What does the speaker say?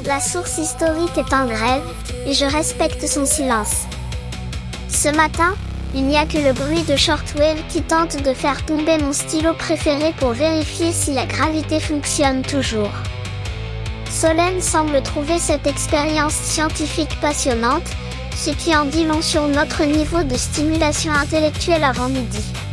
La source historique est en grève, et je respecte son silence. Ce matin, il n'y a que le bruit de Shortwave qui tente de faire tomber mon stylo préféré pour vérifier si la gravité fonctionne toujours. Solène semble trouver cette expérience scientifique passionnante, ce qui en dit long sur notre niveau de stimulation intellectuelle avant midi.